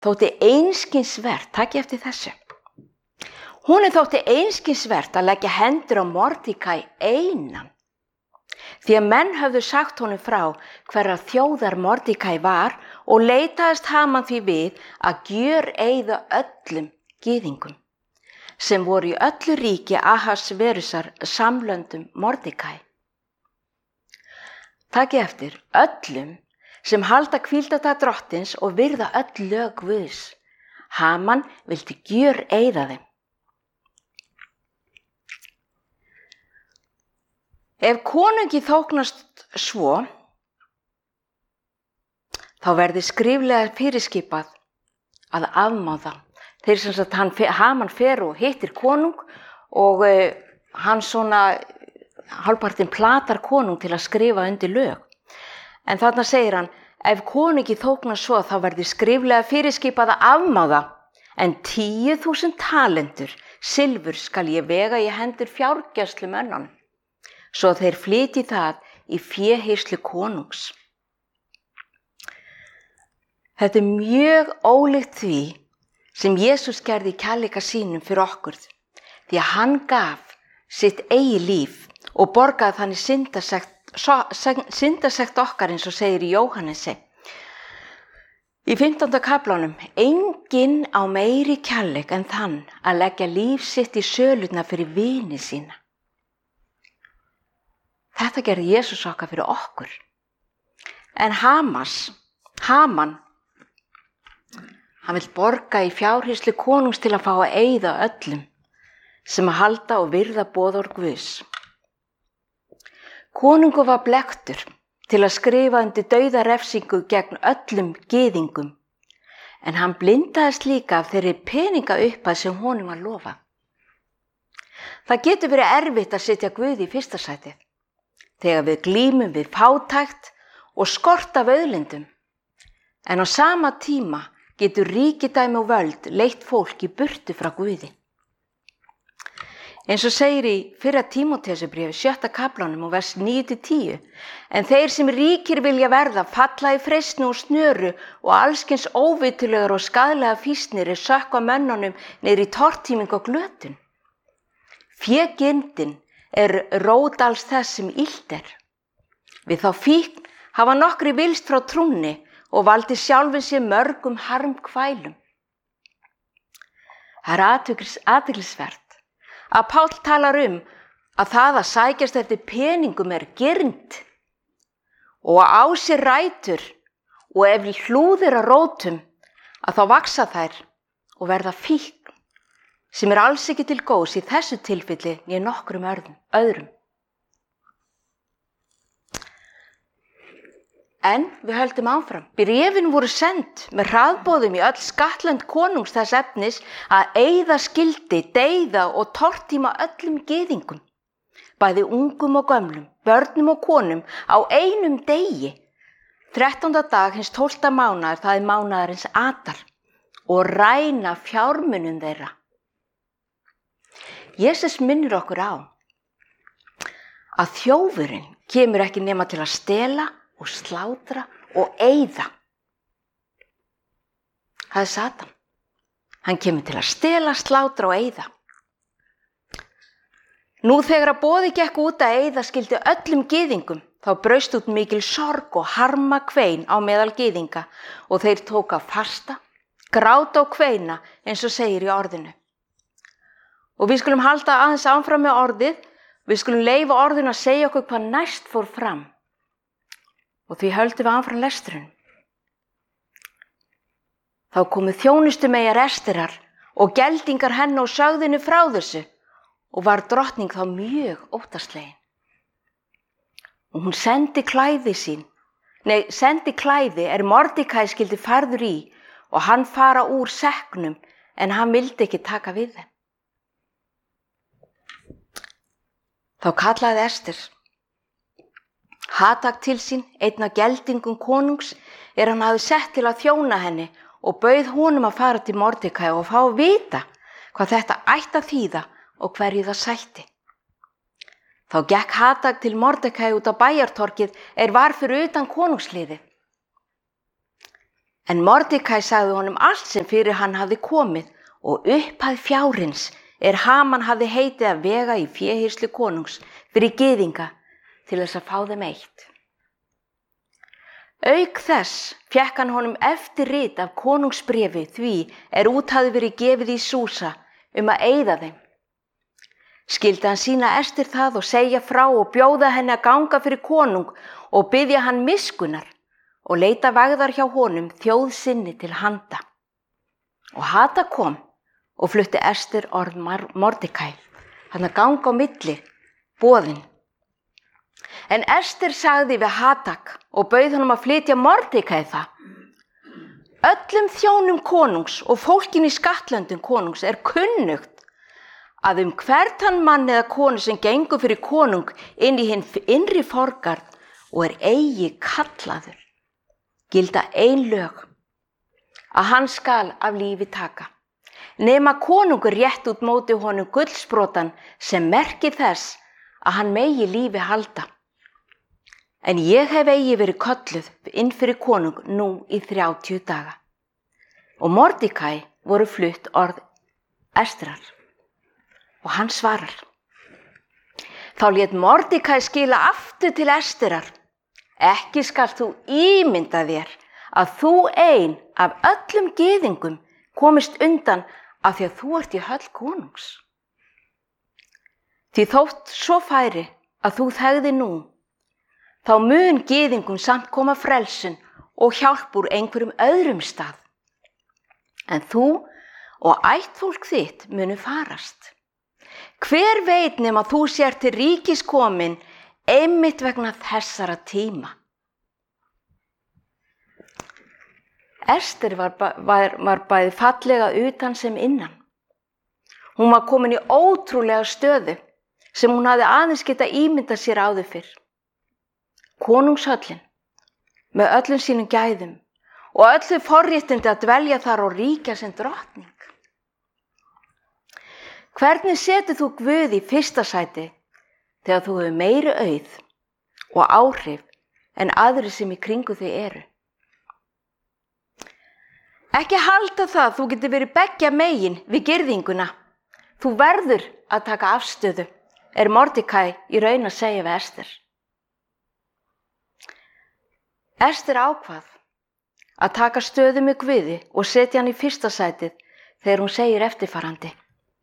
þótti einskisvert, takið eftir þessu, honum þótti einskisvert að leggja hendur á Mordekæ einan, því að menn höfðu sagt honum frá hverrar þjóðar Mordekæ var og leitaðist Haman því við að gjöreyða öllum gyðingum, sem voru í öllu ríki Ahasverusar samlöndum Mordekæ. Takið eftir, öllum sem halda hvíldardag drottins og virða öll lög Guðs. Haman vildi gjöreyða þeim. Ef konungi þóknast svo, þá verði skriflega fyrirskipað að afmá það. Þeir sem sagt Haman fer og hittir konung og hann svona hálfpartinn platar konung til að skrifa undir lög. En þarna segir hann, ef konungi þóknast svo þá verði skriflega fyrirskipað að afmá það, en 10.000 talentur silfur skal ég vega í hendur fjárgæslumönnunum, svo þeir flytji það í féhirslur konungs. Þetta mjög ólíkt því sem Jesús gerði í kærleika sínum fyrir okkur, því að hann gaf sitt eigið líf og borgaði þannig syndasekt okkar eins og segir í Jóhannesi. Í 15. kaflanum, enginn á meiri kærleik en þann að leggja líf sitt í sölurnar fyrir vini sína. Þetta gerði Jesús okkar fyrir okkur. En Haman, hann vill borga í fjárhirslu konungs til að fá að eyða öllum sem að halda og virða boðorð Guðs. Konungur var blekktur til að skrifa undir dauðarefsingu gegn öllum gyðingum, en hann blindaðist líka af þeirri peningaupphæð sem honum var lofað. Það getur verið erfitt að setja Guð í fyrsta sætið, þegar við glímum við fátækt og skort af auðlindum, en á sama tíma getur ríkidæmi og völd leitt fólk í burtu frá Guði. Eins og segir í 1. Tímóteusarbréfi 7. kaflanum og vers 9-10, en þeir sem ríkir vilja verða falla í freistni og snöru og allskyns óvitulegar og skaðlega fýsnir sökkva mönnunum niður í tortíming og glötun. Fégirndin rót alls þess sem illt er. Við þá fíkn hafa nokkri vilst frá trúnni og valdi sjálfum sér mörgum harmkvælum. Það athyglisvert að Páll talar að það að sækjast eftir peningum girnd og á sér rætur, og ef hlúðir að rótum að þá vaxa þær og verða fíkn, sem alls ekki til góðs í þessu tilfelli né nokkrum öðrum. En við höldum áfram. Bréfin voru send með hraðboðum í öll skattlönd konungs þess efnis að eyða skyldi, deyða og tortíma öllum gyðingum, bæði ungum og gömlum, börnum og konum á einum degi, 13. dag hins 12. mánaðar, það mánaðarins Adar, og ræna fjármunum þeirra. Jesús minnir okkur á að þjófurinn kemur ekki nema til að stela og slátra og eyða. Það Satan. Hann kemur til að stela, slátra og eyða. Nú þegar að boði gekk út að eyða skyldi öllum gyðingum, þá braust út mikil sorg og harma kvein á meðal gyðinga og þeir tóka fasta, gráta og kveina eins og segir í orðinu. Og við skulum halda aðeins áfram með orðið, við skulum leyfa orðinu að segja okkur hvað næst fór fram. Og því höldum við áfram lesturinn. Þá komu þjónustumeyjar Esterar og geldingar hennar og sögðinu frá þessu og var drottning þá mjög óttaslegin. Og hún sendi klæði Mordekæ skyldi færður í og hann fara úr sekknum, en hann vildi ekki taka við þeim. Þá kallaði Ester Hatak til sín, einn af geldingum konungs, hann hafði sett til að þjóna henni og bauð honum að fara til Mordekæ og fá að vita hvað þetta ætti að þýða og hverju það sætti. Þá gekk Hatak til Mordekæ út á bæjartorkið var fyrir utan konungsliðið. En Mordekæ sagði honum allt sem fyrir hann hafði komið og upphæð fjárins Haman hafði heitið að vega í féhýrslu konungs fyrir gyðinga til þess að fá þeim eitt. Auk þess fékk hann honum eftirrit af konungsbréfi því út hafði verið gefið í Súsa að eyða þeim. Skyldi hann sýna Ester það og segja frá og bjóða henni að ganga fyrir konung og biðja hann miskunnar og leita vægðar hjá honum þjóð sinni til handa. Og Hatak kom og flutti Ester orð Mordekæ, hann að ganga á milli, boðin. En Ester sagði við Hatak og bauð honum að flytja Mordekæ það. Öllum þjónum konungs og fólkin í skattlöndum konungs kunnugt að hvern þann mann eða konu sem gengur fyrir konung inn í hinn innri forgarð og eigi kallaður, gilda ein lög, að hann skal af lífi taka, nema konungur rétt út móti honum gullsprotann sem merki þess að hann megi lífi halda. En ég hef eigi verið kölluð inn fyrir konung nú í 30 daga. Og Mordekæ voru flutt orð Estrar. Og hann svarar. Þá lét Mordekæ skila aftur til Esterar. Ekki skalt þú ímynda þér að þú ein af öllum gyðingum komist undan af því að þú ert í höll konungs. Því þótt svo færi að þú þegði nú, þá mun gyðingum samt koma frelsun og hjálp úr einhverjum öðrum stað. En þú og ættfólk þitt munu farast. Hver veit nema þú sér til ríkis komin einmitt vegna þessara tíma. Ester var bæði fallega utan sem innan. Hún var komin í ótrúlega stöðu sem hún hafði aðeins geta ímyndað sér áður fyrr. Konungshöllin með öllum sínum gæðum og öllu forréttindi að dvelja þar og ríkja sem drottning. Hvernig setur þú Guð í fyrsta sæti þegar þú hefur meiri auð og áhrif en aðrir sem í kringu þig eru? Ekki halda það þú getur verið beggja megin við girðinguna. Þú verður að taka afstöðu, Mordekæ í raun að segja við Ester. Ester ákvað að taka stöðu með Guði og setja hann í fyrsta sætið þegar hún segir eftirfarandi.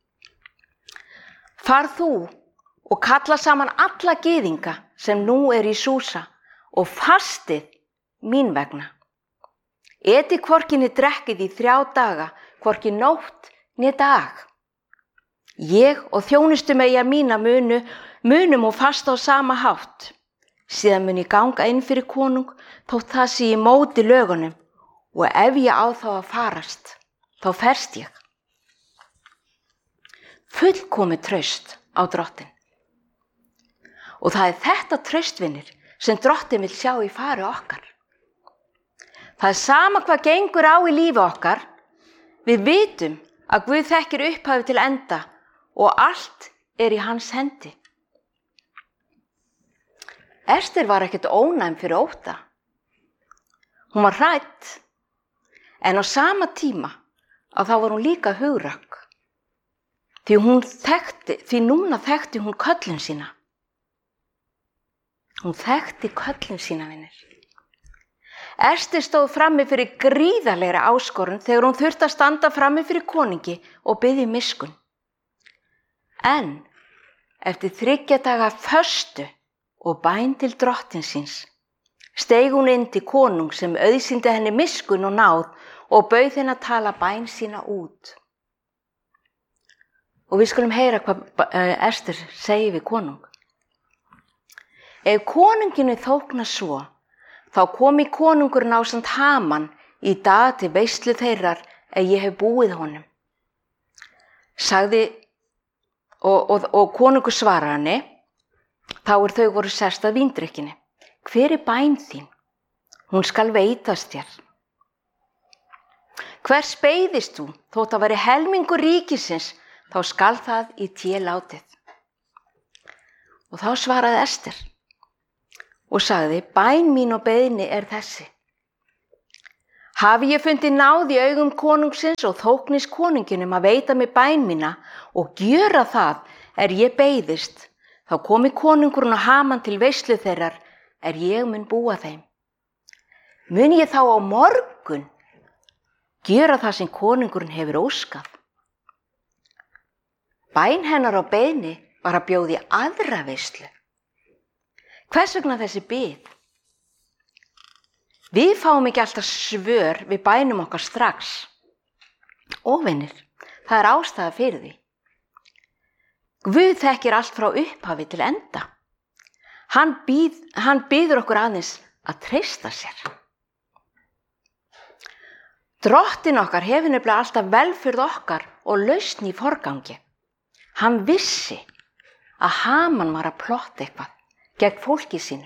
Far þú og kalla saman alla gyðinga sem nú í Súsa og fastið mín vegna. Etið hvorki né drekkið í 3 daga, hvorki nótt né dag. Ég og þjónustumeyjar mína munum og fasta á sama hátt. Síðan mun ég ganga inn fyrir konung þótt það sé í móti lögunum og ef ég á þá að farast, þá ferst ég. Fullkomið traust á drottin. Og það þetta traustvinir sem drottin vill sjá í fari okkar. Það sama hvað gengur á í lífi okkar, við vitum að Guð þekkir upphafi til enda og allt í hans hendi. Ester var ekkert ónæm fyrir ótta. Hún var hrædd, en á sama tíma að þá var hún líka hugrakk. Því núna þekkti hún köllun sína. Hún þekkti köllun sína, vinir. Ester stóð frammi fyrir gríðarlegri áskorun þegar hún þurfti að standa frammi fyrir konungi og biðja miskunn. En eftir 3 daga föstu og bæn til drottin síns, steig hún inn til konung sem auðsýndi henni miskunn og náð og bauð henni að tala bæn sína út. Og við skulum heyra hvað Ester segir við konung. Ef konunginu þóknar svo, þá komi konungurinn ásamt Haman í dag til veislu þeirrar ég hef búið honum. Sagði, og konungur svaraði henni, þá þau voru sest að víndrykkjunni. Hver bæn þín? Hún skal veitast þér. Hvers beiðist þú? Þótt að veri helmingur ríkisins, þá skal það í té látið. Og þá svaraði Ester og sagði, bæn mín og beiðni þessi. Hafi ég fundið náð í augum konungsins og þóknist konunginum að veita mig bæn mína og gjöra það ég beiðist, þá komi konungurinn og Haman til veislu þeirrar ég mun búa þeim. Mun ég þá á morgun gjöra það sem konungurinn hefur óskað. Bæn hennar á beiðni var að bjóða í aðra veislu. Hvers vegna þessi bið? Við fáum ekki alltaf svör við bænum okkar strax. Óvinir, það ástæða fyrir því. Guð þekkir allt frá upphafi til enda. Hann býður okkur aðeins að treysta sér. Drottinn okkar hefur nefnilega alltaf velferð okkar og lausn í forgangi. Hann vissi að Haman var að plotta eitthvað gegn fólki sínu.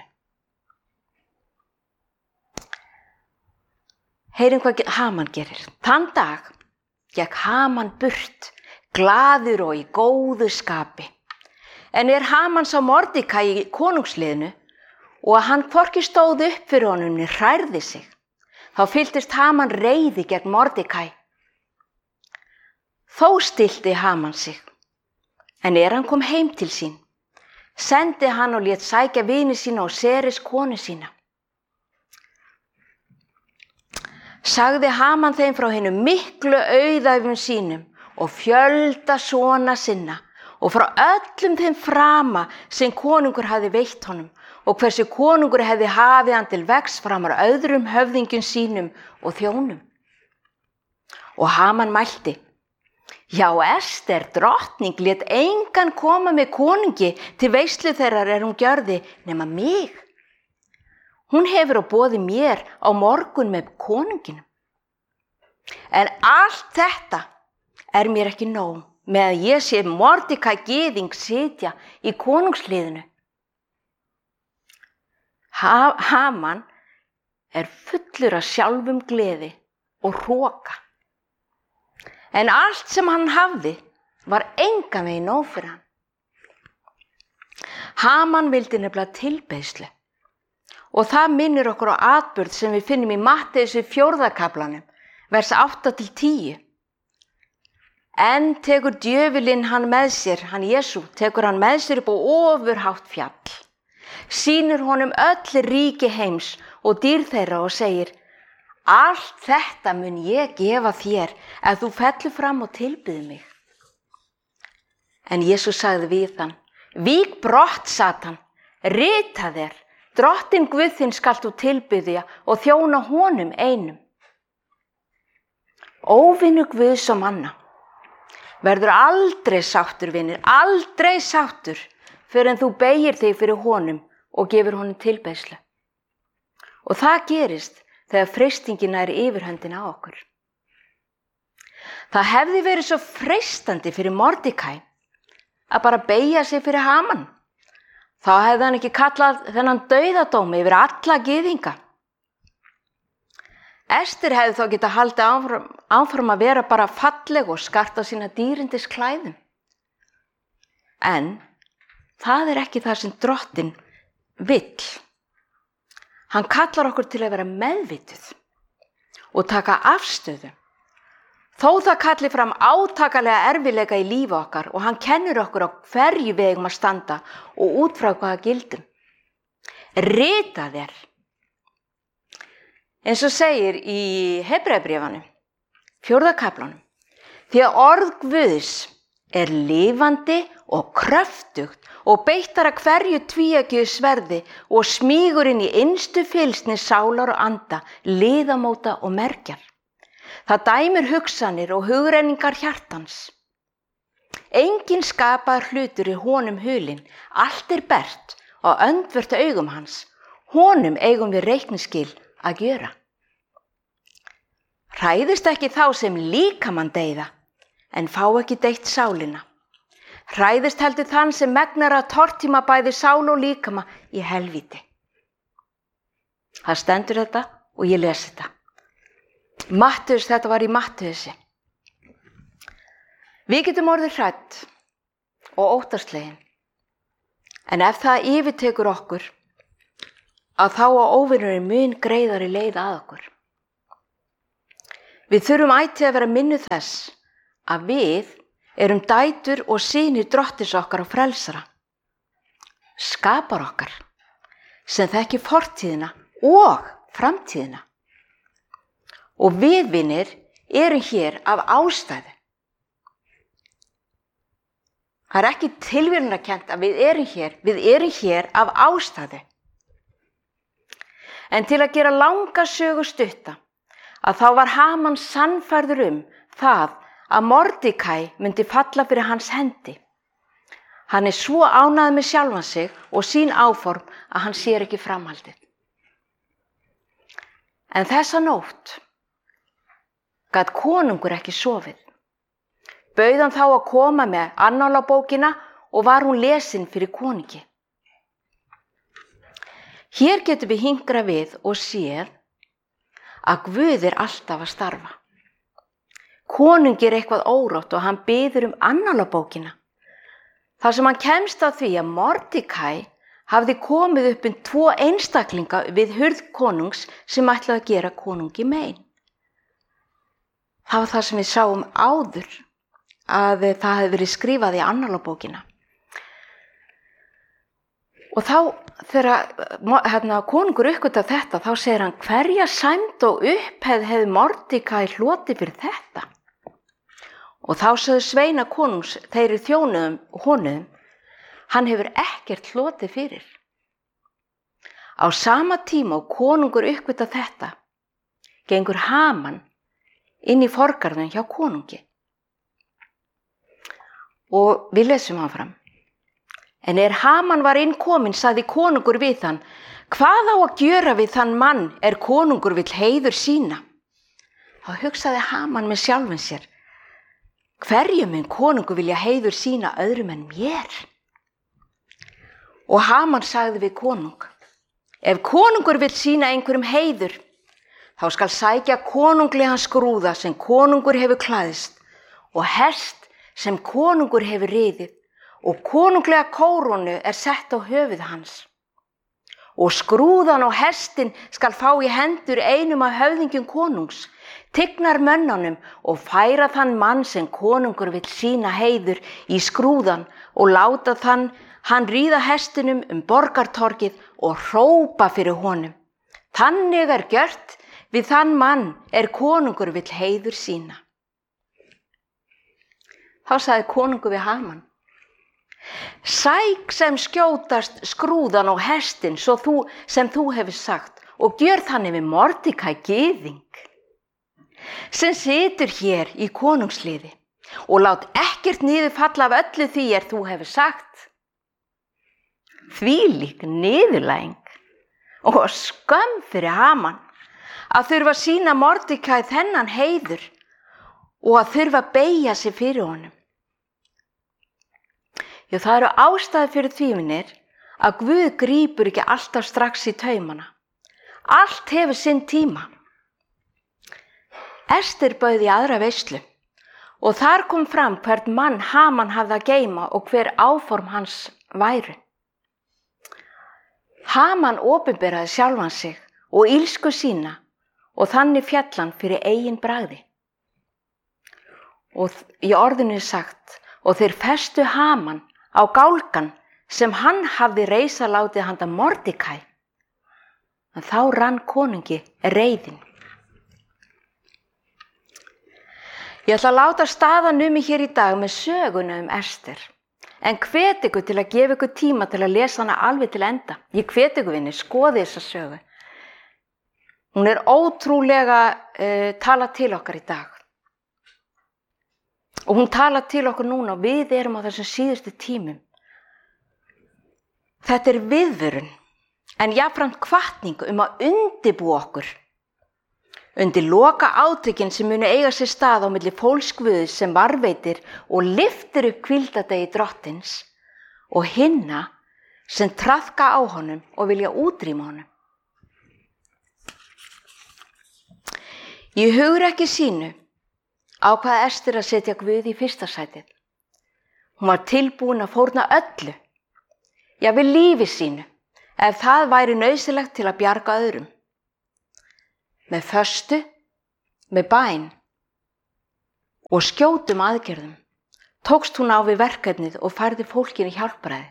Heyrum hvað Haman gerir. Þann dag gekk Haman burt, glaður og í góðu skapi. En Haman sá Mordekaí í konungsliðinu og að hann hvorki stóð upp fyrir honum né hrærði sig, þá fylltist Haman reiði gegn Mordekaí. Þó stillti Haman sig, en hann kom heim til sín, sendi hann og lét sækja vini sína og Seres konu sína. Sagði Haman þeim frá hinum miklu auðæfum sínum og fjölda sona sinna og frá öllum þeim frama sem konungur hafði veitt honum og hversu konungur hefði hafið hann til vegs framar öðrum höfðingjum sínum og þjónum. Og Haman mælti: Já, Ester, drottning, lét engan koma með konungi til veislu þeirrar hún gjörði nema mig. Hún hefur á boði mér á morgun með konunginum. En allt þetta mér ekki nóg með að ég sé Mordekaí gyðing sitja í konungsliðinu. Haman fullur af sjálfum gleði og hroka. En allt sem hann hafði var engan veginn nóg fyrir hann. Haman vildi nefnilega tilbeiðslu. Og það minnir okkur á atburð sem við finnum í Matteus 4. kaflanum, vers 8-10. En tekur djöfulinn hann með sér, hann Jesú, tekur hann með sér upp á ofurhátt fjall, sýnir honum öll ríki heims og dýr þeirra og segir: Allt þetta mun ég gefa þér ef þú fellur fram og tilbyður mig. En Jesús sagði við hann: Vík brott, Satan, ritað er, Drottinn Guð þinn skalt þú tilbiðja og þjóna honum einum. Óvinur Guðs og manna verður aldrei sáttur, vinir, aldrei sáttur fyrr en þú beygir þig fyrir honum og gefur honum tilbeiðslu. Og það gerist þegar freistingin nær yfirhöndina á okkur. Það hefði verið svo freistandi fyrir Mordekaí að bara beygja sig fyrir Haman. Þá hefði hann ekki kallað þennan dauðadómi yfir alla gyðinga. Ester hefði þá getað haldið áfram að vera bara falleg og skarta sína dýrindis klæðum. En það ekki það sem Drottinn vill. Hann kallar okkur til að vera meðvituð og taka afstöðu. Þó það kalli fram átakalega erfiðleika í lífi okkar og hann kennir okkur á hverju við eigum að standa og út frá hvaða gildum. Ritað er. Eins og segir í Hebreabréfanum, 4. kaflanum, því að orð Guðs lifandi og kröftugt og beittara hverju tvíeggju sverði og smýgur inn í innstu fylgsni sálar og anda, liðamóta og mergjar. Það dæmir hugsanir og hugrenningar hjartans. Enginn skapaður hlutur í honum hulinn, allt bert og öndvert augum hans. Honum eigum við reikningsskil að gjöra. Hræðist ekki þá sem líkamann deyða, en fá ekki deytt sálina. Hræðist heldur þann sem megnar að tortíma bæði sál og líkama í helvíti. Það stendur þetta og ég les þetta. Matteus, þetta var í Matteusi. Við getum orðið hrædd og óttaslegin, en ef það yfirtekur okkur, að þá á óvinurinn mun greiðari leið að okkur. Við þurfum ætíð að vera minnuð þess að við erum dætur og synir Drottins okkar og frelsara, skapar okkar, sem þekki fortíðina og framtíðina. Og við vinir erum hér af ástæðu. Það er ekki tilviljunarkennt að við erum hér af ástæðu. En til að gera langa sögu stutta, að þá var Haman sannfærður það að Mordekæ myndi falla fyrir hans hendi. Hann er svo ánægður með sjálfan sig og sín áform að hann sér ekki framhaldið. En þessa nótt gat konungur ekki sofið. Bauð hann þá að koma með annálabókina og var hún lesin fyrir konungi. Hér getum við hingrað við og séð að Guð er alltaf að starfa. Konungi er eitthvað órótt og hann biður annálabókina. Þar sem hann kemst á því að Mordekæ hafði komið upp 2 einstaklinga við hurð konungs sem ætlaði að gera konungi mein. Það var það sem við sáum áður, að það hefði verið skrifað í annálabókina. Og þá þegar konungur uppgötvar þetta, þá segir hann: hverja sæmd og upphefð hefði Mordekæ hlotið fyrir þetta? Og þá sögðu sveina konungs, þeir þjónuðum honum: hann hefur ekkert hlotið fyrir. Á sama tíma og konungur uppgötvar þetta, gengur Haman inn í forgarðin hjá konungi. Og við lesum áfram. En Haman var innkominn, sagði konungur við hann: hvað á að gjöra við þann mann konungur vill heiður sína? Þá hugsaði Haman með sjálfum sér: hverju mun konungur vilja heiður sína öðrum en mér? Og Haman sagði við konung: ef konungur vill sína einhverjum heiður, þá skal sækja konunglegan skrúða sem konungur hefur klæðst og hest sem konungur hefur riðið, og konunglega kórónu sett á höfuð hans. Og skrúðan og hestin skal fá í hendur einum af höfðingjum konungs, tignar mönnunum, og færa þann mann sem konungur vill sína heiður í skrúðan og láta hann ríða hestinum borgartorgið og hrópa fyrir honum: þannig gjört við þann mann konungur vill heiður sína. Þá sagði konungur við Haman: sæk sem skjótast skrúðan og hestin sem þú hefur sagt, og gjör þannig við Mordekæ gyðing, sem situr hér í konungsliði, og lát ekkert niður falla af öllu því þú hefur sagt. Þvílík niðurlæging og skömm fyrir Haman að þurfa að sýna Mordekæ þennan heiður og að þurfa að beygja sig fyrir honum. Já, það eru ástæður fyrir því, vinir, að Guð grípur ekki alltaf strax í taumana. Allt hefur sinn tíma. Ester bauð í aðra veislu og þar kom fram hvern mann Haman hafði að geyma og hver áform hans væru. Haman opinberaði sjálfan sig og ilsku sína og þannig féll hann fyrir eigin bragði. Og í orðinu sagt: og þeir festu Haman á gálgan sem hann hafði reisa látið handa Mordekæ. En þá rann konungi reiðin. Ég ætla að láta staðar numið hér í dag með söguna Ester. En hvet ykkur til að gefa ykkur tíma til að lesa hana alveg til enda. Ég hvet ykkur, vinir, skoði þessa sögu. Hún ótrúlega talað til okkar í dag. Og hún talar til okkur núna og við erum á þessum síðustu tímum. Þetta viðvörun, en jafnframt hvatning að undirbúa okkur undir loka átökin sem munu eiga sér stað á milli fólks Guðs sem varveitir og lyftir upp hvíldardegi Drottins og hinna sem traðka á honum og vilja útrýma honum. Í hugrekki sínu ákvað Ester að setja Guð í fyrsta sætið. Hún var tilbúin að fórna öllu, jafnvel lífi sínu, ef það væri nauðsynlegt til að bjarga öðrum. Með föstu, með bæn og skjótum aðgerðum tókst hún á við verkefnið og færði fólkinu hjálpræði.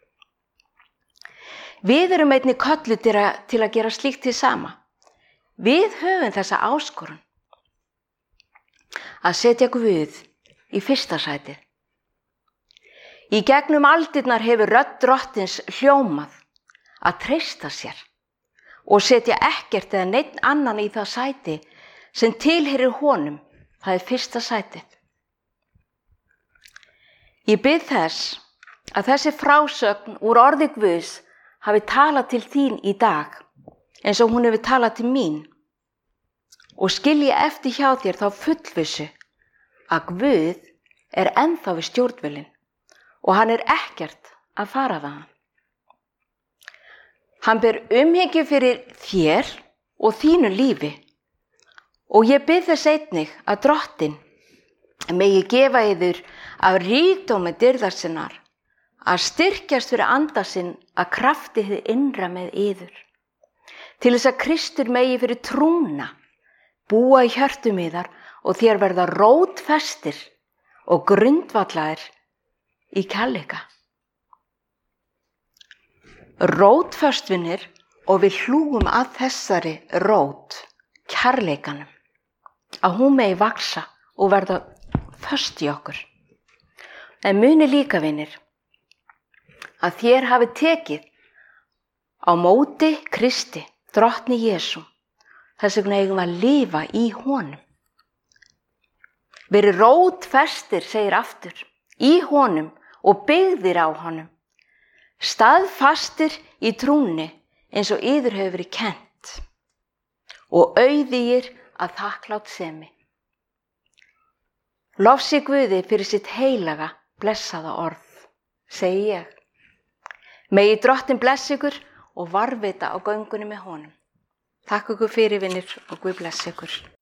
Við erum einnig kölluð til að gera slíkt hið sama. Við höfum þessa áskorun að setja Guð í fyrsta sætið. Í gegnum aldirnar hefur rödd Drottins hljómað að treysta sér og setja ekkert eða neinn annan í það sæti sem tilheyrir honum, það er fyrsta sætið. Ég bið þess að þessi frásögn úr orði Guðs hafi talað til þín í dag eins og hún hefur talað til mín og skilji eftir hjá þér þá fullvissu að Guð er ennþá við stjórnvölinn og hann er ekkert að fara þaðan. Hann ber umhyggju fyrir þér og þínu lífi og ég bið þess einnig að Drottinn megi gefa yður af ríkdómi dýrðar sinnar að styrkjast fyrir anda sinn að krafti hið innra með yður. Til þess að Kristur megi fyrir trúna búa í hjörtum yðar og þér verða rótfestir og grundvallaðir í kærleika. Rótföstvinir og við hlúum að þessari rót, kærleikanum, að hún megi vaxa og verða föst í okkur. En muni líka, vinir, að þér hafi tekið á móti Kristi, Drottni Jesú, þess vegna eigum við að lifa í honum. Verið rótfestir, segir aftur, í honum og byggðir á honum. Staðfastir í trúnni eins og yður hefur verið kennt og auðugir að þakklátsemi. Lofsi Guði fyrir sitt heilaga, blessaða orð, segi ég. Megi Drottinn blessa ykkur og varðveita á göngunni með honum. Takk ykkur fyrir, vinir, og Guð blessa ykkur.